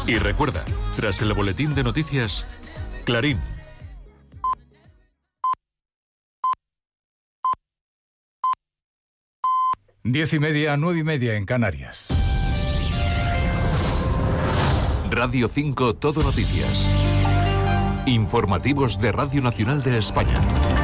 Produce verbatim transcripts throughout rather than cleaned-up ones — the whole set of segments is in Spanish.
Y recuerda, tras el boletín de noticias, Clarín. Diez y media, nueve y media en Canarias. Radio cinco Todo Noticias. Informativos de Radio Nacional de España.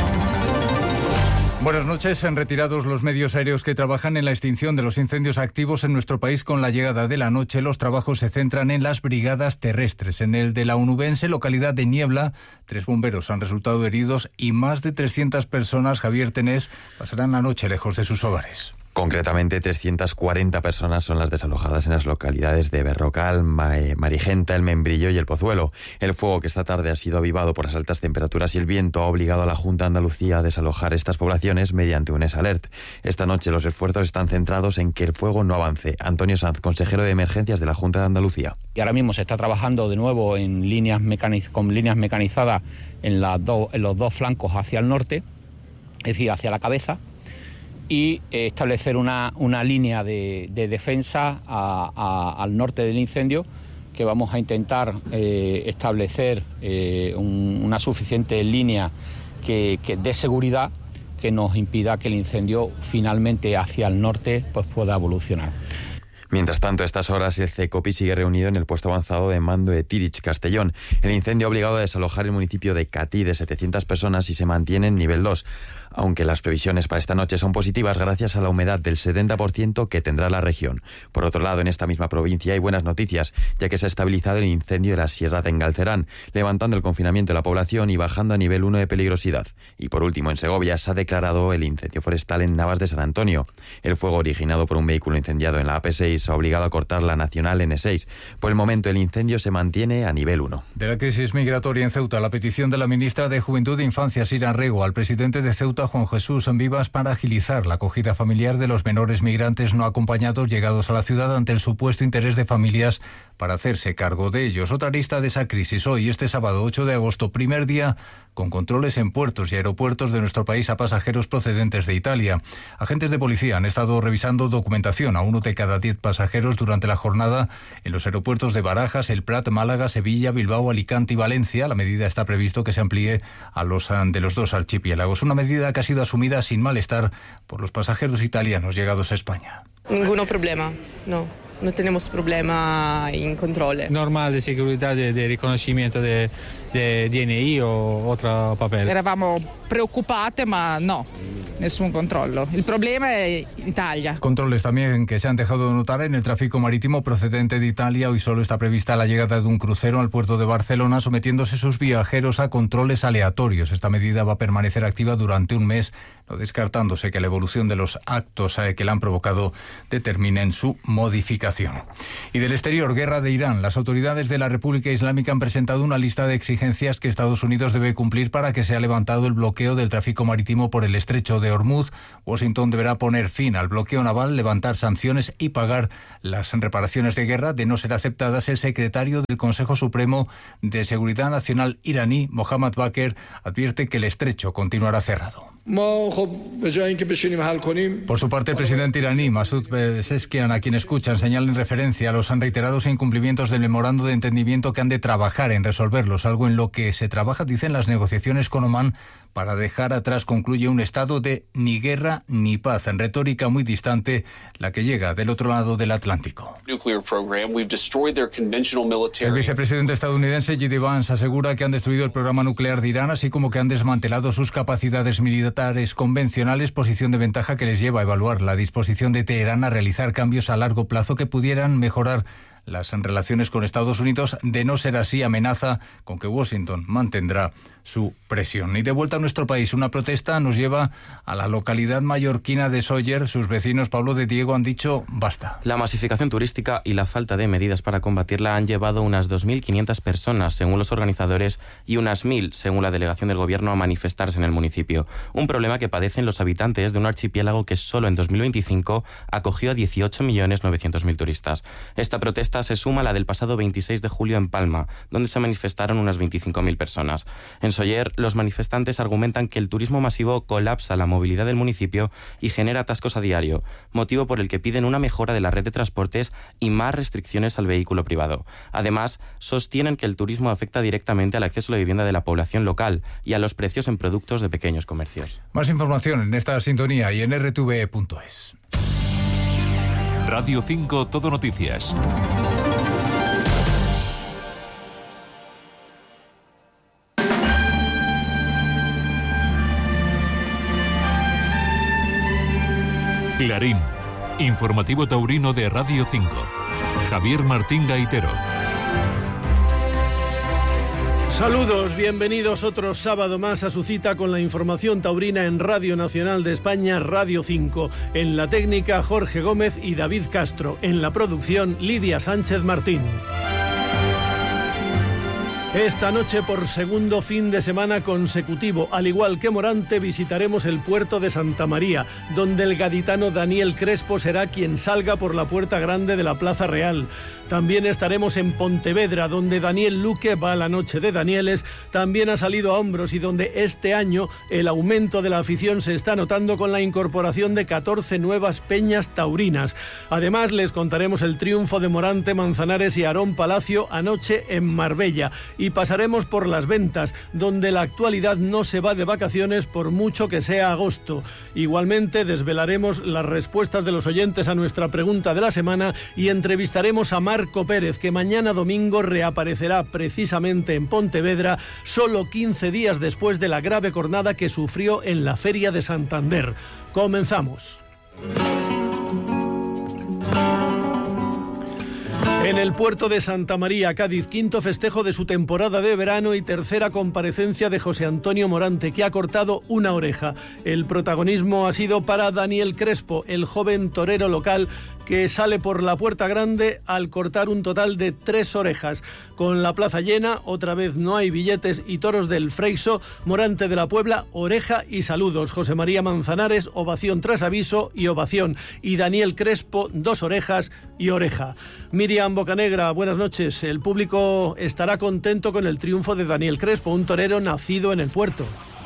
Buenas noches. Han retirados los medios aéreos que trabajan en la extinción de los incendios activos en nuestro país. Con la llegada de la noche, los trabajos se centran en las brigadas terrestres. En el de la onubense localidad de Niebla, tres bomberos han resultado heridos y más de trescientas personas, Javier Tenés, pasarán la noche lejos de sus hogares. Concretamente, trescientas cuarenta personas son las desalojadas en las localidades de Berrocal, Marigenta, El Membrillo y El Pozuelo. El fuego que esta tarde ha sido avivado por las altas temperaturas y el viento ha obligado a la Junta de Andalucía a desalojar estas poblaciones mediante un S-Alert. Esta noche los esfuerzos están centrados en que el fuego no avance. Antonio Sanz, consejero de Emergencias de la Junta de Andalucía. Y ahora mismo se está trabajando de nuevo en líneas mecaniz- con líneas mecanizadas en, las do- en los dos flancos hacia el norte, es decir, hacia la cabeza, y establecer una, una línea de, de defensa a, a, al norte del incendio, que vamos a intentar eh, establecer eh, un, una suficiente línea que, que de seguridad que nos impida que el incendio finalmente hacia el norte pues, pueda evolucionar. Mientras tanto, a estas horas el CECOPI sigue reunido en el puesto avanzado de mando de Tirich, Castellón. El incendio ha obligado a desalojar el municipio de Catí de setecientas personas y se mantiene en nivel dos. Aunque las previsiones para esta noche son positivas gracias a la humedad del setenta por ciento que tendrá la región. Por otro lado, en esta misma provincia hay buenas noticias, ya que se ha estabilizado el incendio de la Sierra de Engalcerán, levantando el confinamiento de la población y bajando a nivel uno de peligrosidad. Y por último, en Segovia se ha declarado el incendio forestal en Navas de San Antonio. El fuego originado por un vehículo incendiado en la A P seis ha obligado a cortar la nacional N seis. Por el momento, el incendio se mantiene a nivel uno. De la crisis migratoria en Ceuta, la petición de la ministra de Juventud e Infancia, Sira Rego, al presidente de Ceuta, Juan Jesús Vivas, para agilizar la acogida familiar de los menores migrantes no acompañados llegados a la ciudad ante el supuesto interés de familias para hacerse cargo de ellos. Otra lista de esa crisis hoy, este sábado ocho de agosto, primer día con controles en puertos y aeropuertos de nuestro país a pasajeros procedentes de Italia. Agentes de policía han estado revisando documentación a uno de cada diez pasajeros durante la jornada en los aeropuertos de Barajas, El Prat, Málaga, Sevilla, Bilbao, Alicante y Valencia. La medida está previsto que se amplíe a los de los dos archipiélagos. Una medida que ha sido asumida sin malestar por los pasajeros italianos llegados a España. Ningún problema, no. No tenemos problema en control. Normal de seguridad, de, de reconocimiento de, de D N I o otro papel. Eravamo preoccupate, ma no, nessun controllo. Il problema è Italia. Controles también que se han dejado notar en el tráfico marítimo procedente de Italia. Hoy solo está prevista la llegada de un crucero al puerto de Barcelona, sometiéndose sus viajeros a controles aleatorios. Esta medida va a permanecer activa durante un mes, no descartándose que la evolución de los actos que la han provocado determinen su modificación. Y del exterior, guerra de Irán. Las autoridades de la República Islámica han presentado una lista de exigencias que Estados Unidos debe cumplir para que sea levantado el bloqueo del tráfico marítimo por el estrecho de Hormuz. Washington deberá poner fin al bloqueo naval, levantar sanciones y pagar las reparaciones de guerra. De no ser aceptadas, el secretario del Consejo Supremo de Seguridad Nacional iraní, Mohammad Bakr, advierte que el estrecho continuará cerrado. Por su parte, el presidente iraní, Masoud Pezeshkian, a quien escuchan, señala en referencia a los reiterados incumplimientos del memorando de entendimiento que han de trabajar en resolverlos, algo en lo que se trabaja, dicen, las negociaciones con Omán para dejar atrás, concluye, un estado de ni guerra ni paz, en retórica muy distante, la que llega del otro lado del Atlántico. El vicepresidente estadounidense J D Vance asegura que han destruido el programa nuclear de Irán, así como que han desmantelado sus capacidades militares convencionales, posición de ventaja que les lleva a evaluar la disposición de Teherán a realizar cambios a largo plazo que pudieran mejorar las relaciones con Estados Unidos. De no ser así, amenaza con que Washington mantendrá su presión. Y de vuelta a nuestro país, una protesta nos lleva a la localidad mallorquina de Sóller. Sus vecinos, Pablo de Diego, han dicho basta. La masificación turística y la falta de medidas para combatirla han llevado unas dos mil quinientas personas, según los organizadores, y unas mil, según la delegación del gobierno, a manifestarse en el municipio. Un problema que padecen los habitantes de un archipiélago que solo en dos mil veinticinco acogió a dieciocho millones novecientos mil turistas. Esta protesta Esta se suma a la del pasado veintiséis de julio en Palma, donde se manifestaron unas veinticinco mil personas. En Sóller, los manifestantes argumentan que el turismo masivo colapsa la movilidad del municipio y genera atascos a diario, motivo por el que piden una mejora de la red de transportes y más restricciones al vehículo privado. Además, sostienen que el turismo afecta directamente al acceso a la vivienda de la población local y a los precios en productos de pequeños comercios. Más información en esta sintonía y en r t v punto es. Radio cinco Todo Noticias. Clarín, informativo taurino de Radio cinco. Javier Martín Gaitero. Saludos, bienvenidos otro sábado más a su cita con la información taurina en Radio Nacional de España, Radio cinco. En la técnica, Jorge Gómez y David Castro. En la producción, Lidia Sánchez Martín. Esta noche, por segundo fin de semana consecutivo, al igual que Morante, visitaremos el puerto de Santa María, donde el gaditano Daniel Crespo será quien salga por la puerta grande de la Plaza Real. También estaremos en Pontevedra, donde Daniel Luque va a la noche de Danieles, también ha salido a hombros y donde este año el aumento de la afición se está notando con la incorporación de catorce nuevas peñas taurinas. Además, les contaremos el triunfo de Morante, Manzanares y Aarón Palacio anoche en Marbella. Y pasaremos por las ventas, donde la actualidad no se va de vacaciones por mucho que sea agosto. Igualmente desvelaremos las respuestas de los oyentes a nuestra pregunta de la semana y entrevistaremos a Marco Pérez, que mañana domingo reaparecerá precisamente en Pontevedra, solo quince días después de la grave cornada que sufrió en la Feria de Santander. Comenzamos. En el puerto de Santa María, Cádiz, quinto festejo de su temporada de verano y tercera comparecencia de José Antonio Morante, que ha cortado una oreja. El protagonismo ha sido para Daniel Crespo, el joven torero local que sale por la puerta grande al cortar un total de tres orejas. Con la plaza llena, otra vez no hay billetes y toros del Freixo, Morante de la Puebla, oreja y saludos. José María Manzanares, ovación tras aviso y ovación. Y Daniel Crespo, dos orejas y oreja. Miriam Bocanegra, buenas noches. El público estará contento con el triunfo de Daniel Crespo, un torero nacido en el puerto.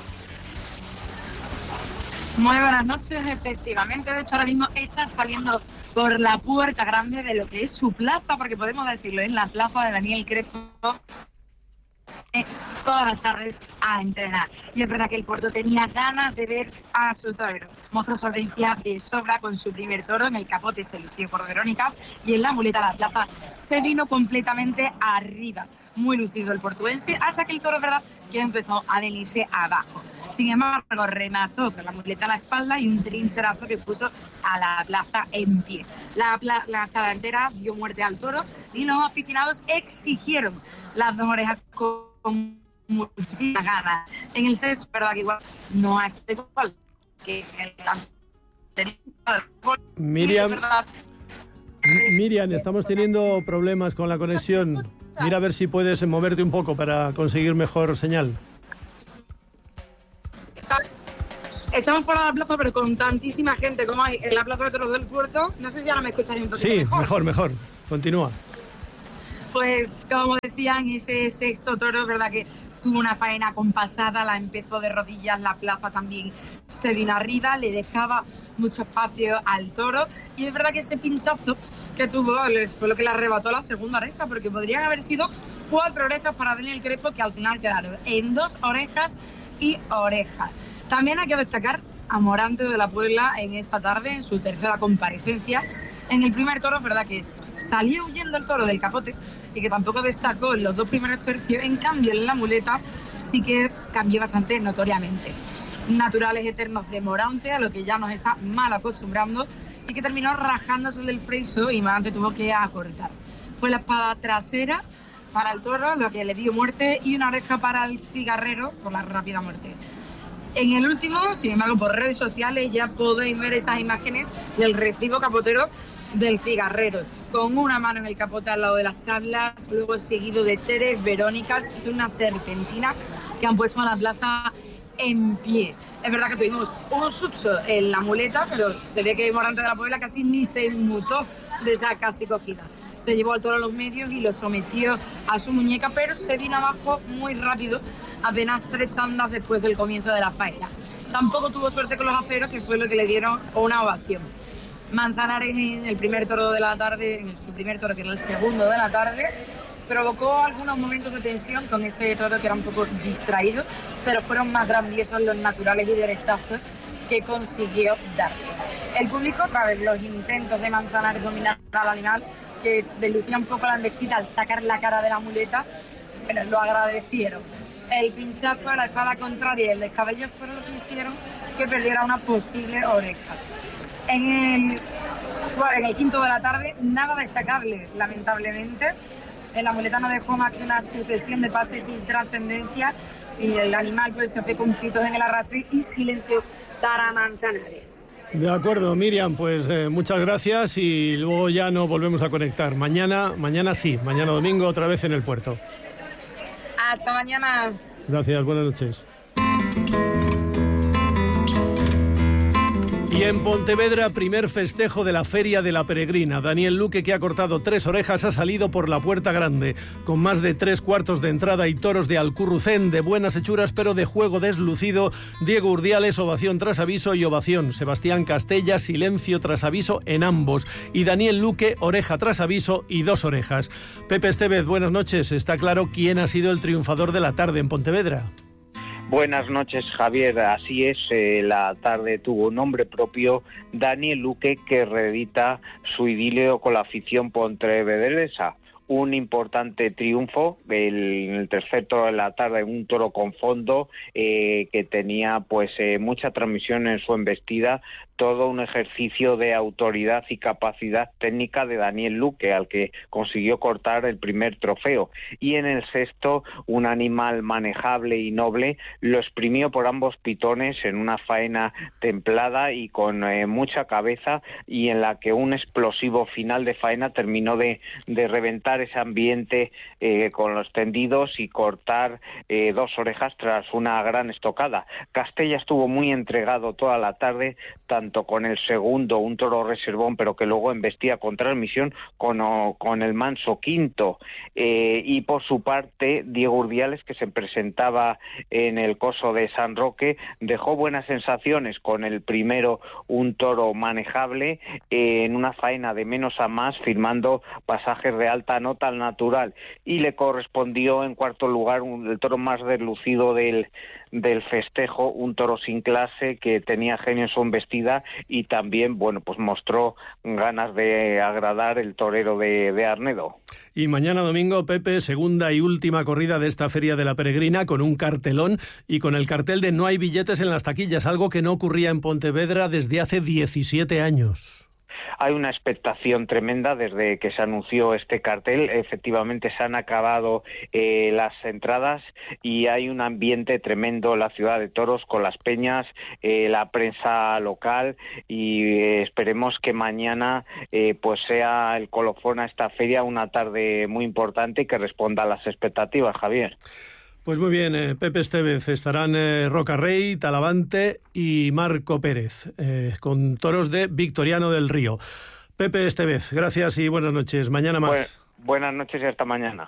Muy buenas noches, efectivamente. De hecho, ahora mismo está saliendo por la puerta grande de lo que es su plaza, porque podemos decirlo, es la plaza de Daniel Crespo, eh, todas las tardes a entrenar. Y es verdad que el puerto tenía ganas de ver a su torero. Mostró solvencia de sobra con su primer toro en el capote, se lució por Verónica, y en la muleta la plaza se vino completamente arriba. Muy lucido el portuense, hasta que el toro, es verdad, que empezó a venirse abajo. Sin embargo, remató con la muleta a la espalda y un trincherazo que puso a la plaza en pie. La plaza entera dio muerte al toro y los aficionados exigieron las dos orejas con muchísimas ganas. En el set, es verdad que igual no ha sido igual que el anterior. Miriam, Miriam, estamos teniendo problemas con la conexión. Mira a ver si puedes moverte un poco para conseguir mejor señal. Estamos fuera de la plaza, pero con tantísima gente como hay en la plaza de toros del puerto, no sé si ahora me escucháis un poquito sí, mejor. Sí, mejor, mejor. Continúa. Pues, como decían, ese sexto toro, es verdad que tuvo una faena compasada, la empezó de rodillas, la plaza también se vino arriba, le dejaba mucho espacio al toro, y es verdad que ese pinchazo que tuvo fue lo que le arrebató la segunda oreja, porque podrían haber sido cuatro orejas para Daniel Crespo, que al final quedaron en dos orejas y orejas. También hay que destacar a Morante de la Puebla en esta tarde, en su tercera comparecencia. En el primer toro, es verdad que salió huyendo el toro del capote y que tampoco destacó en los dos primeros tercios. En cambio, en la muleta sí que cambió bastante notoriamente. Naturales eternos de Morante, a lo que ya nos está mal acostumbrando, y que terminó rajándose del Freixo y Morante tuvo que acortar. Fue la espada trasera para el toro, lo que le dio muerte, y una oreja para el cigarrero por la rápida muerte. En el último, sin embargo, por redes sociales ya podéis ver esas imágenes del recibo capotero del cigarrero, con una mano en el capote al lado de las chablas, luego seguido de tres verónicas y una serpentina que han puesto a la plaza en pie. Es verdad que tuvimos un susto en la muleta, pero se ve que Morante de la Puebla casi ni se inmutó de esa casi cogida. se llevó al toro a los medios y lo sometió a su muñeca, pero se vino abajo muy rápido, apenas tres tandas después del comienzo de la faena. Tampoco tuvo suerte con los aceros, que fue lo que le dieron una ovación. Manzanares, en el primer toro de la tarde, en su primer toro, que era el segundo de la tarde, provocó algunos momentos de tensión con ese toro que era un poco distraído, pero fueron más grandiosos los naturales y derechazos que consiguió darle. El público, tras los intentos de Manzanares dominar al animal, que deslucía un poco la embestida al sacar la cara de la muleta, bueno, lo agradecieron. El pinchazo a la espada contraria y el descabello fueron lo que hicieron que perdiera una posible oreja. En el, bueno, en el quinto de la tarde, nada destacable, lamentablemente. La muleta no dejó más que una sucesión de pases sin trascendencia y el animal pues se fue con gritos en el arrastre y silencio para Manzanares. De acuerdo, Miriam, pues eh, muchas gracias y luego ya nos volvemos a conectar. Mañana, mañana sí, mañana domingo otra vez en el puerto. Hasta mañana. Gracias, buenas noches. Y en Pontevedra, primer festejo de la Feria de la Peregrina. Daniel Luque, que ha cortado tres orejas, ha salido por la puerta grande, con más de tres cuartos de entrada y toros de Alcurrucén, de buenas hechuras, pero de juego deslucido. Diego Urdiales, ovación tras aviso y ovación. Sebastián Castella, silencio tras aviso en ambos. Y Daniel Luque, oreja tras aviso y dos orejas. Pepe Estevez, buenas noches. Está claro quién ha sido el triunfador de la tarde en Pontevedra. Buenas noches, Javier. Así es, eh, la tarde tuvo nombre propio, Daniel Luque, que reedita su idilio con la afición pontevedresa. Un importante triunfo, el, el tercer toro de la tarde, un toro con fondo eh, que tenía pues eh, mucha transmisión en su embestida, todo un ejercicio de autoridad y capacidad técnica de Daniel Luque, al que consiguió cortar el primer trofeo. Y en el sexto, un animal manejable y noble, lo exprimió por ambos pitones en una faena templada y con eh, mucha cabeza, y en la que un explosivo final de faena terminó de, de reventar ese ambiente eh, con los tendidos y cortar eh, dos orejas tras una gran estocada. Castella estuvo muy entregado toda la tarde, tanto con el segundo, un toro reservón, pero que luego embestía con transmisión, con, con el manso quinto. Eh, y por su parte, Diego Urdiales, que se presentaba en el coso de San Roque, dejó buenas sensaciones con el primero, un toro manejable, eh, en una faena de menos a más, firmando pasajes de alta nota al natural. Y le correspondió en cuarto lugar un, el toro más deslucido del del festejo, un toro sin clase que tenía genio en su embestida y también, bueno, pues mostró ganas de agradar el torero de, de Arnedo. Y mañana domingo, Pepe, segunda y última corrida de esta Feria de la Peregrina, con un cartelón y con el cartel de no hay billetes en las taquillas, algo que no ocurría en Pontevedra desde hace diecisiete años. Hay una expectación tremenda desde que se anunció este cartel. Efectivamente se han acabado eh, las entradas y hay un ambiente tremendo en la ciudad de toros con las peñas, eh, la prensa local, y eh, esperemos que mañana eh, pues sea el colofón a esta feria, una tarde muy importante y que responda a las expectativas, Javier. Pues muy bien, eh, Pepe Estevez, estarán eh, Roca Rey, Talavante y Marco Pérez, eh, con toros de Victoriano del Río. Pepe Estevez, gracias y buenas noches. Mañana más. Pues, buenas noches y hasta mañana.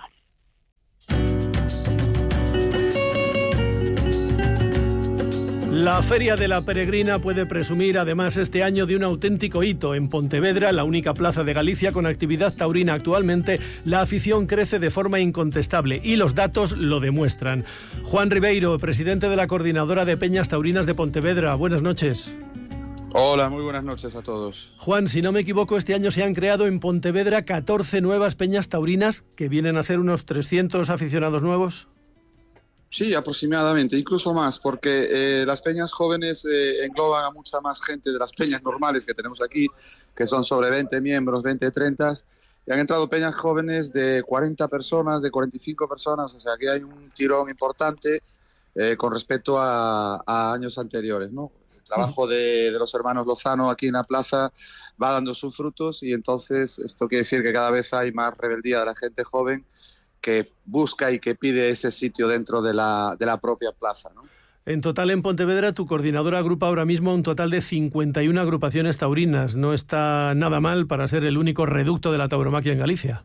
La Feria de la Peregrina puede presumir además este año de un auténtico hito. En Pontevedra, la única plaza de Galicia con actividad taurina actualmente, la afición crece de forma incontestable y los datos lo demuestran. Juan Ribeiro, presidente de la Coordinadora de Peñas Taurinas de Pontevedra, buenas noches. Hola, muy buenas noches a todos. Juan, si no me equivoco, este año se han creado en Pontevedra catorce nuevas peñas taurinas, que vienen a ser unos trescientos aficionados nuevos. Sí, aproximadamente, incluso más, porque eh, las peñas jóvenes eh, engloban a mucha más gente de las peñas normales que tenemos aquí, que son sobre veinte miembros, veinte, treinta, y han entrado peñas jóvenes de cuarenta personas, de cuarenta y cinco personas, o sea que hay un tirón importante eh, con respecto a, a años anteriores, ¿no? El trabajo de, de los hermanos Lozano aquí en la plaza va dando sus frutos y entonces esto quiere decir que cada vez hay más rebeldía de la gente joven que busca y que pide ese sitio dentro de la, de la propia plaza, ¿no? En total, en Pontevedra, tu coordinadora agrupa ahora mismo un total de cincuenta y una agrupaciones taurinas. No está nada mal para ser el único reducto de la tauromaquia en Galicia.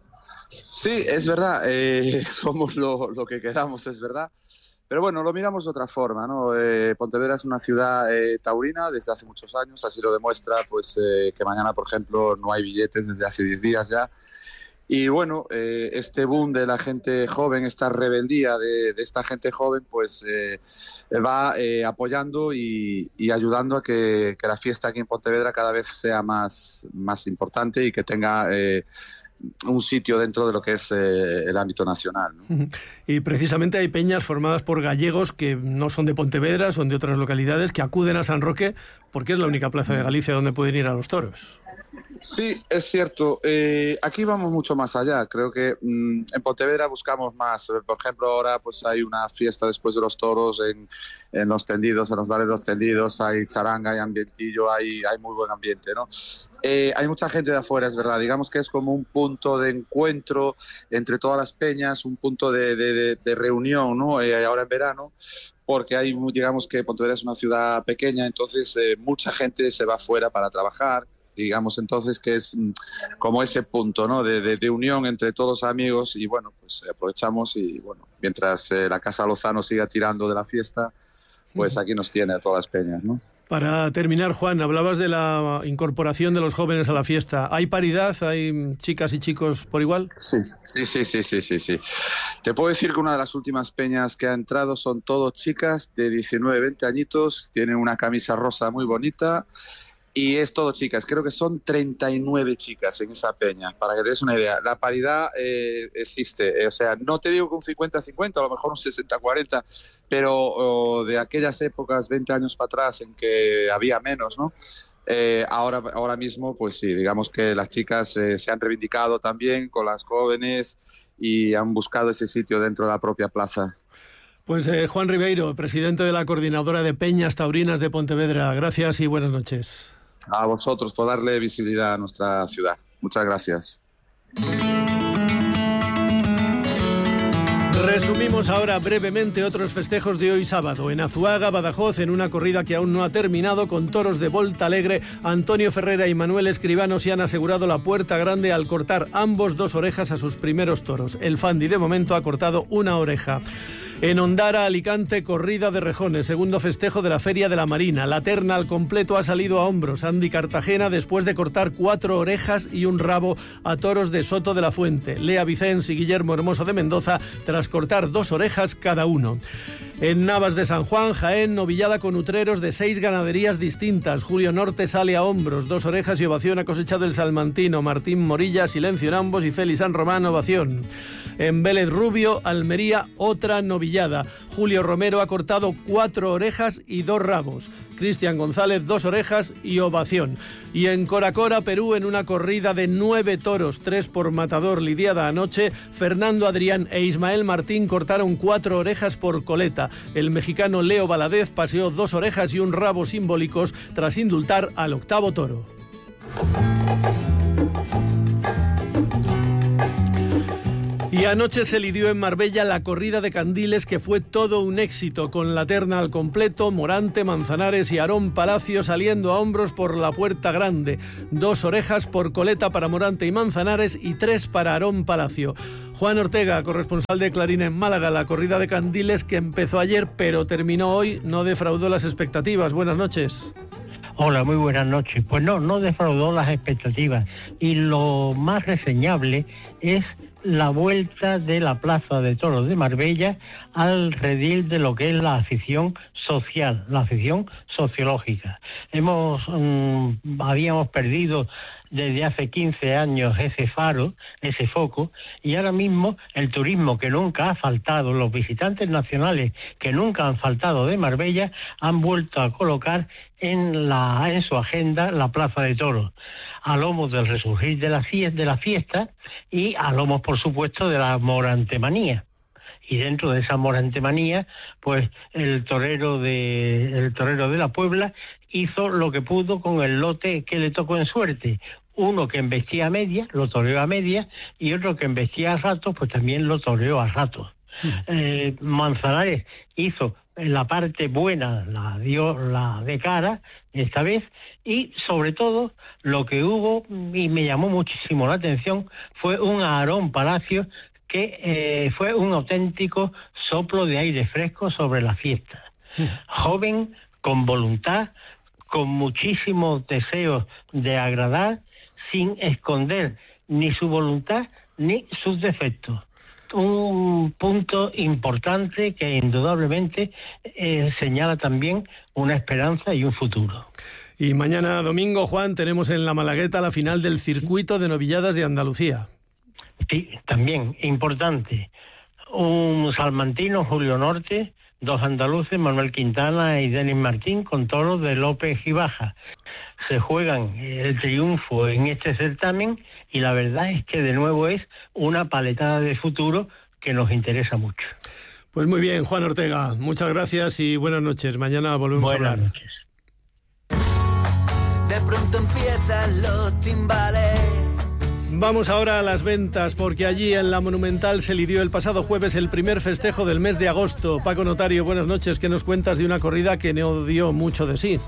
Sí, es verdad, eh, somos lo, lo que queramos, es verdad. Pero bueno, lo miramos de otra forma, ¿no? Eh, Pontevedra es una ciudad eh, taurina desde hace muchos años, así lo demuestra pues eh, que mañana, por ejemplo, no hay billetes desde hace diez días ya. Y bueno, eh, este boom de la gente joven, esta rebeldía de, de esta gente joven, pues eh, va eh, apoyando y, y ayudando a que, que la fiesta aquí en Pontevedra cada vez sea más, más importante y que tenga eh, un sitio dentro de lo que es eh, el ámbito nacional, ¿no? Y precisamente hay peñas formadas por gallegos que no son de Pontevedra, son de otras localidades, que acuden a San Roque porque es la única plaza de Galicia donde pueden ir a los toros. Sí, es cierto. Eh, aquí vamos mucho más allá. Creo que mmm, en Pontevedra buscamos más. Por ejemplo, ahora pues hay una fiesta después de los toros en, en los tendidos, en los bares de los tendidos. Hay charanga, hay ambientillo, hay, hay muy buen ambiente, ¿no? Eh, hay mucha gente de afuera, es verdad. Digamos que es como un punto de encuentro entre todas las peñas, un punto de, de, de, de reunión, ¿no? Eh, ahora en verano. Porque hay, digamos que Pontevedra es una ciudad pequeña, entonces eh, mucha gente se va afuera para trabajar. Digamos entonces que es como ese punto, ¿no? de, de, de unión entre todos los amigos y bueno, pues aprovechamos y bueno, mientras eh, la Casa Lozano siga tirando de la fiesta, pues aquí nos tiene a todas las peñas, ¿no? Para terminar, Juan, hablabas de la incorporación de los jóvenes a la fiesta. ¿Hay paridad? ¿Hay chicas y chicos por igual? Sí, sí, sí, sí, sí, sí, sí. Te puedo decir que una de las últimas peñas que ha entrado son todos chicas de diecinueve, veinte añitos, tienen una camisa rosa muy bonita. Y es todo chicas, creo que son treinta y nueve chicas en esa peña, para que te des una idea. La paridad eh, existe, eh, o sea, no te digo que un cincuenta cincuenta, a lo mejor un sesenta cuarenta, pero oh, de aquellas épocas, veinte años para atrás, en que había menos, ¿no? Eh, ahora, ahora mismo, pues sí, digamos que las chicas eh, se han reivindicado también con las jóvenes y han buscado ese sitio dentro de la propia plaza. Pues eh, Juan Ribeiro, presidente de la Coordinadora de Peñas Taurinas de Pontevedra, gracias y buenas noches. A vosotros por darle visibilidad a nuestra ciudad. Muchas gracias. Resumimos ahora brevemente otros festejos de hoy sábado. En Azuaga, Badajoz, en una corrida que aún no ha terminado, con toros de Volta Alegre, Antonio Ferrera y Manuel Escribano se han asegurado la puerta grande al cortar ambos dos orejas a sus primeros toros. El Fandi de momento ha cortado una oreja. En Ondara, Alicante, corrida de rejones, segundo festejo de la Feria de la Marina. La terna al completo ha salido a hombros. Andy Cartagena, después de cortar cuatro orejas y un rabo a toros de Soto de la Fuente. Lea Vicens y Guillermo Hermoso de Mendoza, tras cortar dos orejas cada uno. En Navas de San Juan, Jaén, novillada con utreros de seis ganaderías distintas. Julio Norte sale a hombros, dos orejas y ovación ha cosechado el salmantino. Martín Morilla, silencio en ambos, y Félix San Román, ovación. En Vélez Rubio, Almería, otra novillada. Julio Romero ha cortado cuatro orejas y dos rabos. Cristian González, dos orejas y ovación. Y en Coracora, Perú, en una corrida de nueve toros, tres por matador lidiada anoche, Fernando Adrián e Ismael Martín cortaron cuatro orejas por coleta. El mexicano Leo Valadez paseó dos orejas y un rabo simbólicos tras indultar al octavo toro. Y anoche se lidió en Marbella la corrida de Candiles, que fue todo un éxito, con la terna al completo, Morante, Manzanares y Aarón Palacio saliendo a hombros por la puerta grande. Dos orejas por coleta para Morante y Manzanares y tres para Aarón Palacio. Juan Ortega, corresponsal de Clarín en Málaga, la corrida de Candiles que empezó ayer pero terminó hoy, no defraudó las expectativas. Buenas noches. Hola, muy buenas noches. Pues no, no defraudó las expectativas. Y lo más reseñable es la vuelta de la Plaza de Toros de Marbella al redil de lo que es la afición social, la afición sociológica. Hemos, mmm, habíamos perdido desde hace quince años ese faro, ese foco, y ahora mismo el turismo que nunca ha faltado, los visitantes nacionales que nunca han faltado de Marbella, han vuelto a colocar en la en su agenda la Plaza de Toros, a lomos del resurgir de la, de la fiesta y a lomos, por supuesto, de la morantemanía. Y dentro de esa morantemanía, pues el torero de el torero de la Puebla hizo lo que pudo con el lote que le tocó en suerte. Uno que embestía a media, lo toreó a media, y otro que embestía a ratos, pues también lo toreó a ratos. Sí. Eh, Manzanares hizo la parte buena la dio la de cara esta vez, y sobre todo lo que hubo, y me llamó muchísimo la atención, fue un Aarón Palacios que eh, fue un auténtico soplo de aire fresco sobre la fiesta. Sí. Joven, con voluntad, con muchísimos deseos de agradar, sin esconder ni su voluntad ni sus defectos. Un punto importante que indudablemente eh, señala también una esperanza y un futuro. Y mañana domingo, Juan, tenemos en La Malagueta la final del circuito de novilladas de Andalucía. Sí, también importante. Un salmantino, Julio Norte, dos andaluces, Manuel Quintana y Denis Martín, con toros de López y Baja. Se juegan el triunfo en este certamen y la verdad es que de nuevo es una paletada de futuro que nos interesa mucho. Pues muy bien, Juan Ortega, muchas gracias y buenas noches. Mañana volvemos buenas a hablar. Noches. De pronto empiezan los timbales. Vamos ahora a las ventas, porque allí en la Monumental se lidió el pasado jueves el primer festejo del mes de agosto. Paco Notario, buenas noches. ¿Qué nos cuentas de una corrida que no dio mucho de sí?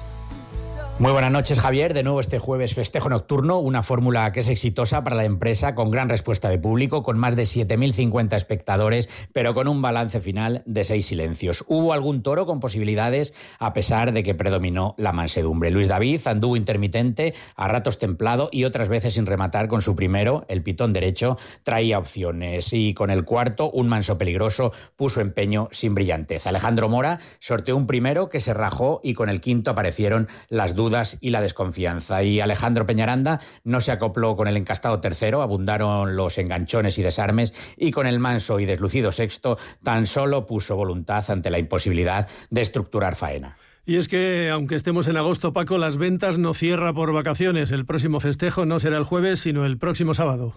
Muy buenas noches, Javier. De nuevo este jueves festejo nocturno, una fórmula que es exitosa para la empresa, con gran respuesta de público, con más de siete mil cincuenta espectadores, pero con un balance final de seis silencios. Hubo algún toro con posibilidades, a pesar de que predominó la mansedumbre. Luis David anduvo intermitente, a ratos templado y otras veces sin rematar con su primero, el pitón derecho, traía opciones. Y con el cuarto, un manso peligroso, puso empeño sin brillantez. Alejandro Mora sorteó un primero que se rajó y con el quinto aparecieron las dudas y la desconfianza. Y Alejandro Peñaranda no se acopló con el encastado tercero, abundaron los enganchones y desarmes, y con el manso y deslucido sexto tan solo puso voluntad ante la imposibilidad de estructurar faena. Y es que, aunque estemos en agosto, Paco, las ventas no cierra por vacaciones. El próximo festejo no será el jueves, sino el próximo sábado.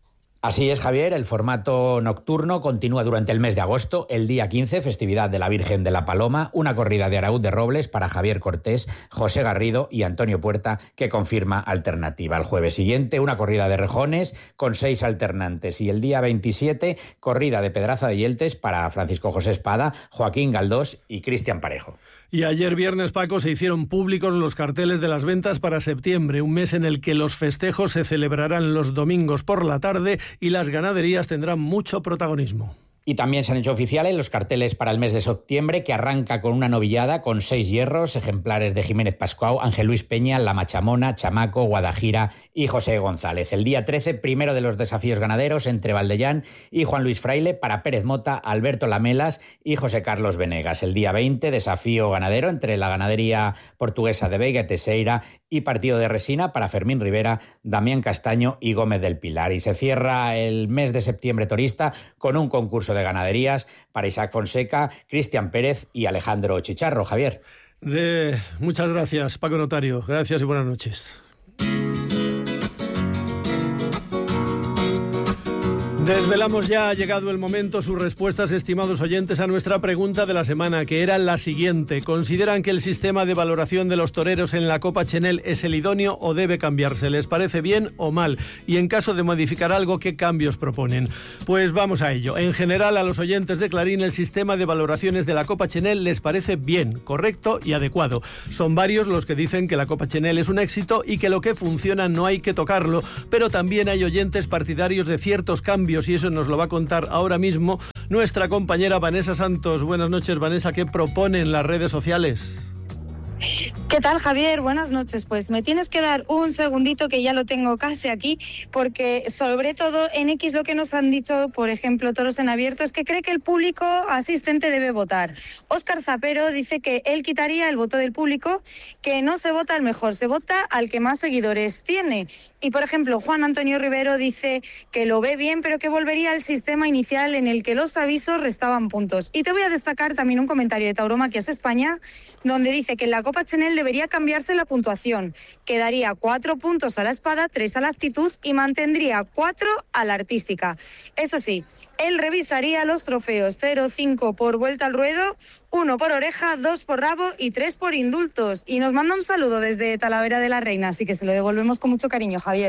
Así es, Javier, el formato nocturno continúa durante el mes de agosto. El día quince, festividad de la Virgen de la Paloma, una corrida de Araúd de Robles para Javier Cortés, José Garrido y Antonio Puerta, que confirma alternativa. El jueves siguiente, una corrida de rejones con seis alternantes. Y el día veintisiete, corrida de Pedraza de Yeltes para Francisco José Espada, Joaquín Galdós y Cristian Parejo. Y ayer viernes, Paco, se hicieron públicos los carteles de las ventas para septiembre, un mes en el que los festejos se celebrarán los domingos por la tarde y las ganaderías tendrán mucho protagonismo. Y también se han hecho oficiales los carteles para el mes de septiembre, que arranca con una novillada con seis hierros, ejemplares de Jiménez Pascual, Ángel Luis Peña, La Machamona, Chamaco, Guadajira y José González. El día trece, primero de los desafíos ganaderos entre Valdellán y Juan Luis Fraile para Pérez Mota, Alberto Lamelas y José Carlos Venegas. El día veinte, desafío ganadero entre la ganadería portuguesa de Veiga y Teseira y partido de resina para Fermín Rivera, Damián Castaño y Gómez del Pilar. Y se cierra el mes de septiembre torista con un concurso de ganaderías para Isaac Fonseca, Cristian Pérez y Alejandro Chicharro. Javier. De... Muchas gracias, Paco Notario. Gracias y buenas noches. Desvelamos ya, ha llegado el momento, sus respuestas, estimados oyentes, a nuestra pregunta de la semana, que era la siguiente. ¿Consideran que el sistema de valoración de los toreros en la Copa Chenel es el idóneo o debe cambiarse? ¿Les parece bien o mal? Y en caso de modificar algo, ¿qué cambios proponen? Pues vamos a ello. En general, a los oyentes de Clarín, el sistema de valoraciones de la Copa Chenel les parece bien, correcto y adecuado. Son varios los que dicen que la Copa Chenel es un éxito y que lo que funciona no hay que tocarlo, pero también hay oyentes partidarios de ciertos cambios, y eso nos lo va a contar ahora mismo nuestra compañera Vanessa Santos. Buenas noches, Vanessa. ¿Qué proponen las redes sociales? ¿Qué tal, Javier? Buenas noches. Pues me tienes que dar un segundito, que ya lo tengo casi aquí, porque sobre todo en X lo que nos han dicho, por ejemplo, Toros en Abierto, es que cree que el público asistente debe votar. Óscar Zapero dice que él quitaría el voto del público, que no se vota al mejor, se vota al que más seguidores tiene. Y, por ejemplo, Juan Antonio Rivero dice que lo ve bien, pero que volvería al sistema inicial en el que los avisos restaban puntos. Y te voy a destacar también un comentario de Tauromaquias España, donde dice que en la Copa Chenel debería cambiarse la puntuación, que daría cuatro puntos a la espada, tres a la actitud y mantendría cuatro a la artística. Eso sí, él revisaría los trofeos: cero, cinco por vuelta al ruedo, uno por oreja, dos por rabo y tres por indultos. Y nos manda un saludo desde Talavera de la Reina, así que se lo devolvemos con mucho cariño, Javier.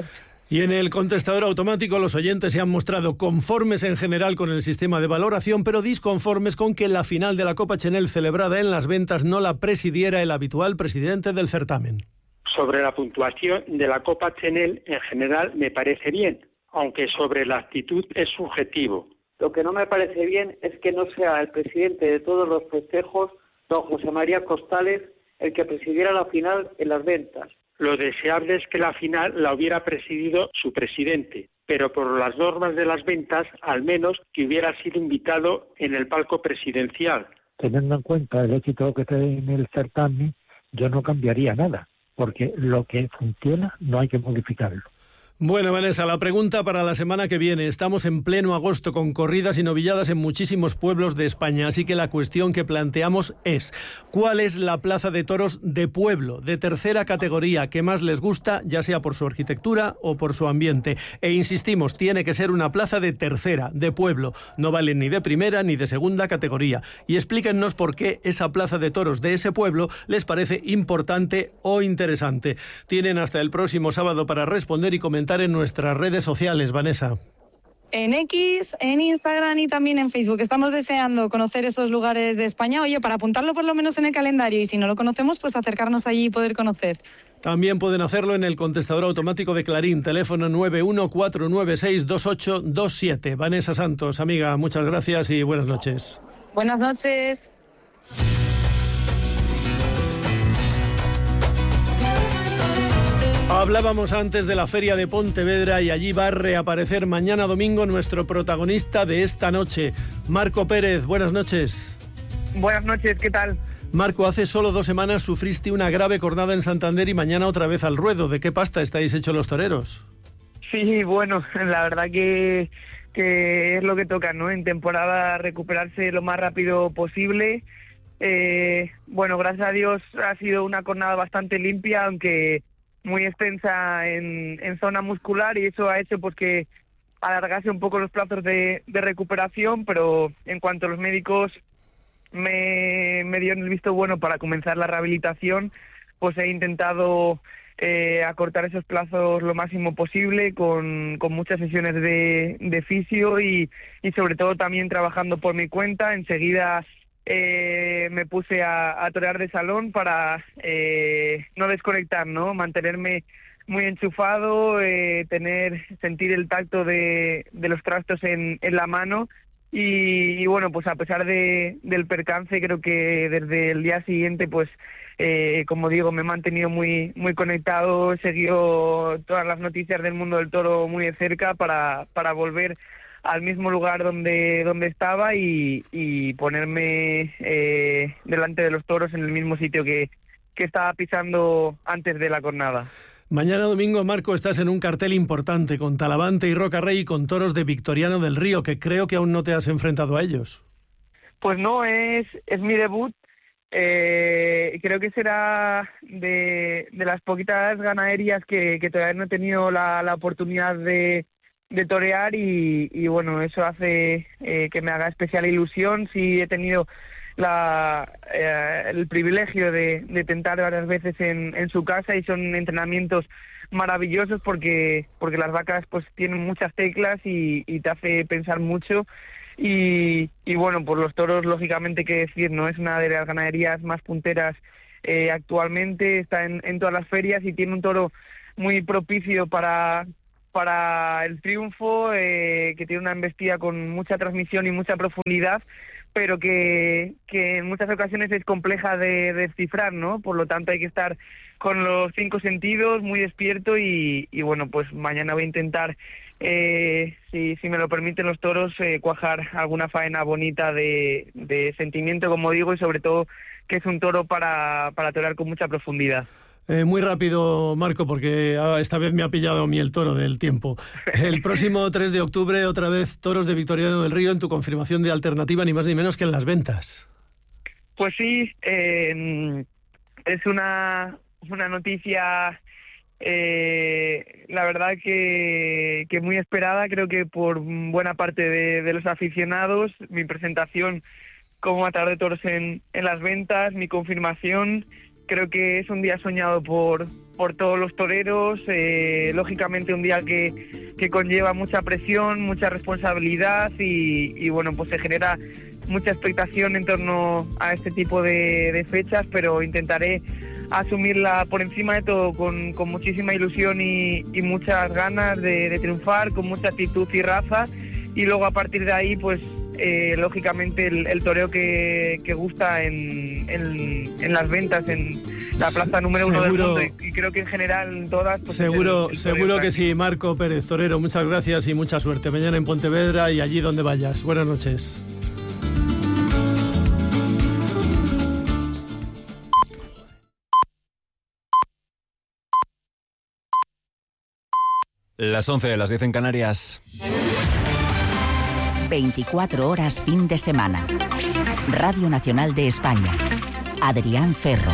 Y en el contestador automático los oyentes se han mostrado conformes en general con el sistema de valoración, pero disconformes con que la final de la Copa Chenel celebrada en Las Ventas no la presidiera el habitual presidente del certamen. Sobre la puntuación de la Copa Chenel en general me parece bien, aunque sobre la actitud es subjetivo. Lo que no me parece bien es que no sea el presidente de todos los festejos, don José María Costales, el que presidiera la final en Las Ventas. Lo deseable es que la final la hubiera presidido su presidente, pero por las normas de Las Ventas, al menos que hubiera sido invitado en el palco presidencial. Teniendo en cuenta el éxito que tiene en el certamen, yo no cambiaría nada, porque lo que funciona no hay que modificarlo. Bueno, Vanessa, la pregunta para la semana que viene. Estamos en pleno agosto con corridas y novilladas en muchísimos pueblos de España, así que la cuestión que planteamos es: ¿cuál es la plaza de toros de pueblo, de tercera categoría, que más les gusta, ya sea por su arquitectura o por su ambiente? E insistimos, tiene que ser una plaza de tercera, de pueblo. No vale ni de primera ni de segunda categoría. Y explíquennos por qué esa plaza de toros de ese pueblo les parece importante o interesante. Tienen hasta el próximo sábado para responder y comentar en nuestras redes sociales, Vanessa. En X, en Instagram y también en Facebook. Estamos deseando conocer esos lugares de España. Oye, para apuntarlo por lo menos en el calendario, y si no lo conocemos, pues acercarnos allí y poder conocer. También pueden hacerlo en el contestador automático de Clarín, teléfono nueve uno cuatro nueve seis dos ocho dos siete. Vanessa Santos, amiga, muchas gracias y buenas noches. Buenas noches. Hablábamos antes de la Feria de Pontevedra y allí va a reaparecer mañana domingo nuestro protagonista de esta noche, Marco Pérez. Buenas noches. Buenas noches, ¿qué tal? Marco, hace solo dos semanas sufriste una grave cornada en Santander y mañana otra vez al ruedo. ¿De qué pasta estáis hechos los toreros? Sí, bueno, la verdad que, que es lo que toca, ¿no? En temporada recuperarse lo más rápido posible. Eh, bueno, gracias a Dios ha sido una cornada bastante limpia, aunque muy extensa en, en zona muscular, y eso ha hecho pues que alargase un poco los plazos de, de recuperación, pero en cuanto los médicos me, me dieron el visto bueno para comenzar la rehabilitación, pues he intentado eh, acortar esos plazos lo máximo posible con, con muchas sesiones de, de fisio y, y sobre todo también trabajando por mi cuenta. Enseguida Eh, me puse a, a torear de salón para eh, no desconectar, ¿no? Mantenerme muy enchufado, eh, tener, sentir el tacto de, de los trastos en, en la mano y, y bueno, pues a pesar de, del percance, creo que desde el día siguiente, pues eh, como digo, me he mantenido muy, muy conectado, he seguido todas las noticias del mundo del toro muy de cerca para, para volver al mismo lugar donde donde estaba y, y ponerme eh, delante de los toros en el mismo sitio que, que estaba pisando antes de la cornada. Mañana domingo, Marco, estás en un cartel importante con Talavante y Roca Rey y con toros de Victoriano del Río, que creo que aún no te has enfrentado a ellos. Pues no, es, es mi debut. Eh, creo que será de, de las poquitas ganaderías que, que todavía no he tenido la, la oportunidad de de torear y, y bueno, eso hace eh, que me haga especial ilusión. Sí he tenido la, eh, el privilegio de, de tentar varias veces en, en su casa y son entrenamientos maravillosos porque porque las vacas pues tienen muchas teclas y, y te hace pensar mucho y, y bueno, pues los toros, lógicamente, qué decir, no es una de las ganaderías más punteras eh, actualmente, está en, en todas las ferias y tiene un toro muy propicio para para el triunfo, eh, que tiene una embestida con mucha transmisión y mucha profundidad, pero que, que en muchas ocasiones es compleja de descifrar, ¿no? Por lo tanto hay que estar con los cinco sentidos, muy despierto y, y bueno, pues mañana voy a intentar, eh, si, si me lo permiten los toros, eh, cuajar alguna faena bonita de, de sentimiento, como digo, y sobre todo que es un toro para, para torear con mucha profundidad. Eh, muy rápido, Marco, porque ah, esta vez me ha pillado a mí el toro del tiempo. El próximo tres de octubre, otra vez, toros de Victoriano del Río en tu confirmación de alternativa, ni más ni menos que en Las Ventas. Pues sí, eh, es una, una noticia, eh, la verdad que, que muy esperada, creo que por buena parte de, de los aficionados. Mi presentación como matador de toros en, en Las Ventas, mi confirmación. creo que es un día soñado por, por todos los toreros, eh, lógicamente un día que, que conlleva mucha presión, mucha responsabilidad y, y bueno, pues se genera mucha expectación en torno a este tipo de, de fechas, pero intentaré asumirla por encima de todo con, con muchísima ilusión y, y muchas ganas de, de triunfar, con mucha actitud y raza, y luego a partir de ahí pues eh, lógicamente el, el toreo que, que gusta en, en, en las ventas, en la plaza número uno del mundo, y, y creo que en general en todas pues seguro, el, el seguro que sí. Marco Pérez, torero, muchas gracias y mucha suerte mañana en Pontevedra y allí donde vayas. Buenas noches. Las once de las diez en Canarias. veinticuatro horas fin de semana. Radio Nacional de España. Adrián Ferro.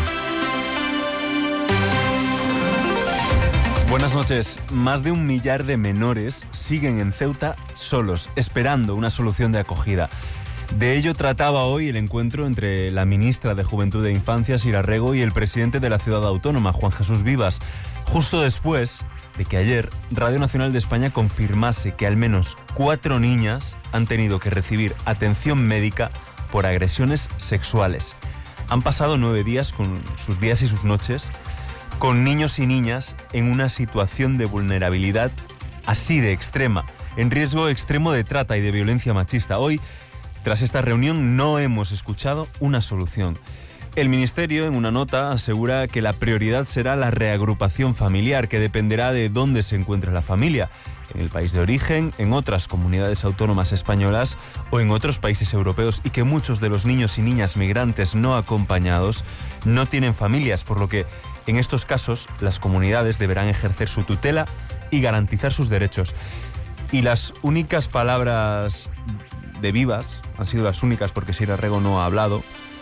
Buenas noches. Más de un millar de menores siguen en Ceuta solos, esperando una solución de acogida. De ello trataba hoy el encuentro entre la ministra de Juventud e Infancia, Sira Rego, y el presidente de la ciudad autónoma, Juan Jesús Vivas, justo después de que ayer Radio Nacional de España confirmase que al menos cuatro niñas han tenido que recibir atención médica por agresiones sexuales. Han pasado nueve días con sus días y sus noches con niños y niñas en una situación de vulnerabilidad así de extrema, en riesgo extremo de trata y de violencia machista. Hoy, tras esta reunión, no hemos escuchado una solución. El Ministerio, en una nota, asegura que la prioridad será la reagrupación familiar, que dependerá de dónde se encuentre la familia, en el país de origen, en otras comunidades autónomas españolas o en otros países europeos, y que muchos de los niños y niñas migrantes no acompañados no tienen familias, por lo que en estos casos las comunidades deberán ejercer su tutela y garantizar sus derechos. Y las únicas palabras de Vivas, han sido las únicas porque Sira Rego no ha hablado,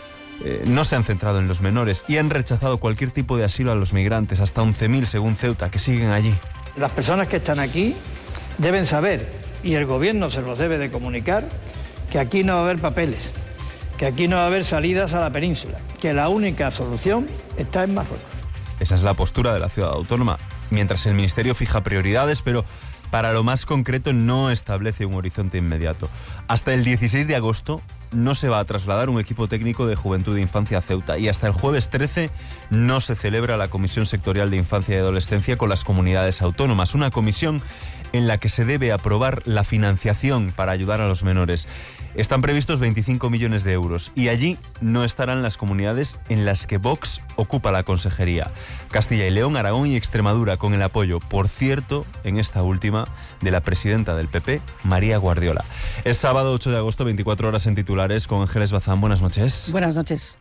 Eh, no se han centrado en los menores y han rechazado cualquier tipo de asilo a los migrantes, hasta once mil según Ceuta, que siguen allí. Las personas que están aquí deben saber, y el gobierno se los debe de comunicar, que aquí no va a haber papeles, que aquí no va a haber salidas a la península, que la única solución está en Marruecos. Esa es la postura de la ciudad autónoma, mientras el Ministerio fija prioridades, pero para lo más concreto no establece un horizonte inmediato. Hasta el dieciséis de agosto no se va a trasladar un equipo técnico de Juventud e Infancia a Ceuta, y hasta el jueves trece no se celebra la Comisión Sectorial de Infancia y Adolescencia con las comunidades autónomas, una comisión en la que se debe aprobar la financiación para ayudar a los menores. Están previstos veinticinco millones de euros y allí no estarán las comunidades en las que Vox ocupa la consejería: Castilla y León, Aragón y Extremadura, con el apoyo, por cierto, en esta última, de la presidenta del P P, María Guardiola. Es sábado ocho de agosto, veinticuatro horas en titulares, con Ángeles Bazán. Buenas noches. Buenas noches.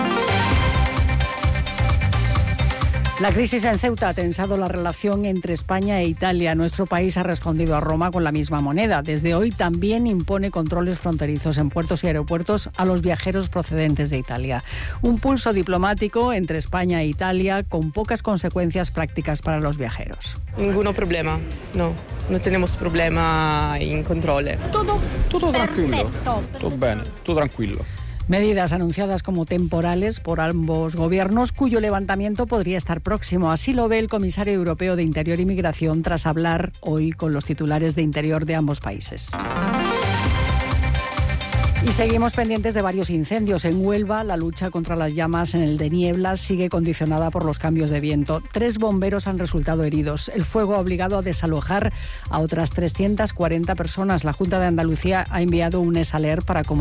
La crisis en Ceuta ha tensado la relación entre España e Italia. Nuestro país ha respondido a Roma con la misma moneda. Desde hoy también impone controles fronterizos en puertos y aeropuertos a los viajeros procedentes de Italia. Un pulso diplomático entre España e Italia con pocas consecuencias prácticas para los viajeros. Ningún problema, no. No tenemos problema en controle. Todo, todo tranquilo. Todo bien, todo tranquilo. Medidas anunciadas como temporales por ambos gobiernos, cuyo levantamiento podría estar próximo. Así lo ve el comisario europeo de Interior y Migración tras hablar hoy con los titulares de Interior de ambos países. Y seguimos pendientes de varios incendios. En Huelva, la lucha contra las llamas en el de Nieblas sigue condicionada por los cambios de viento. Tres bomberos han resultado heridos. El fuego ha obligado a desalojar a otras trescientas cuarenta personas. La Junta de Andalucía ha enviado un esaler para comunicar